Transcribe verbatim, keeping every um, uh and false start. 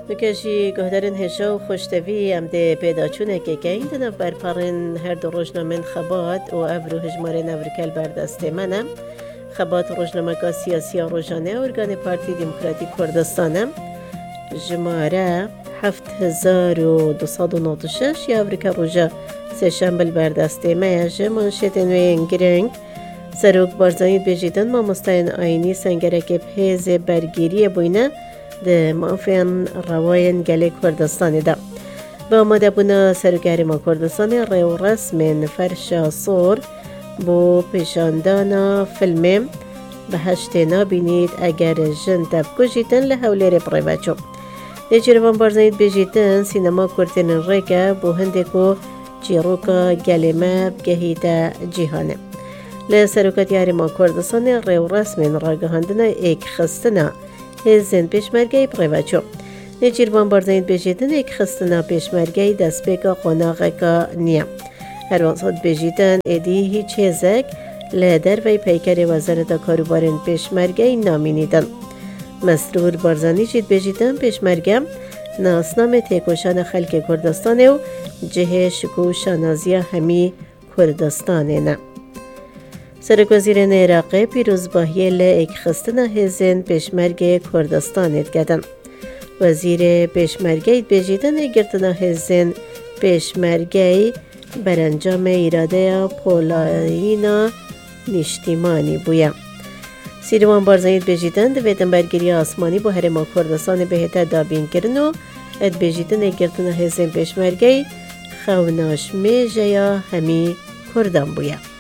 نکشی گهدارن هشاو خوشتوی ام ده پیدا چونه که که این دنف برپارن هر دو روزنامه خبات و ابرو هجماره نورکل بردسته منم خبات روزنامه کا سیاسی روزانه ارگان پارتی دموکراتیک کردستانم جماره هفت هزار و دوصد و نود و شش یا افریقا روزا سهشنبه بردسته میاج منشط نوین گرنگ سروک بارزانید بجیدن ما مستعین آینی سنگرک پیز برگیری بوینه ده مافیان رواین گله کردستانی دا با آماده بونا سروکاری ما کردستان ریو رسم فرشا صور بو پیشاندانا فیلم به هشتینا بینید اگر جن تب کجیتن لحولیر پریوچو نجیروان بارزانید بجیدن سینما کردن ریکه بو هندکو جیروکا گلیمه بگهیده جیهانه لسروکت یاری ما کردستان ریو رسم راگهاندن ایک خستنا هزین پیشمرگی پریوچو نجیروان بارزانید بجیدن ایک خستنا پیشمرگی دست بگا قناغه که نیم هر وقت بجیدن ایدی هیچ هزک لدر وی پیکر وزارت کاروبارن پیشمرگی نامینیدن مسرور بارزانی جید بجیدن پیشمرگم ناسنامه تکوشان خلق کردستان و جه شکو شانازی همی کردستان نه سرک وزیر عراق پیروز باهی لیک خستن هزین پیشمرگ کردستان ادگدن وزیر پیشمرگی بجیدن گرتن هزین پیشمرگی برانجام ایراده پولاینا نیشتیمانی بویا سیروان بارزانید بجیدن دویدن برگیری آسمانی با هرما کردستان بهتر دابین کرن و اد بجیدن گرتن هزین پیشمرگی خوناش میجه یا همی کردان بویا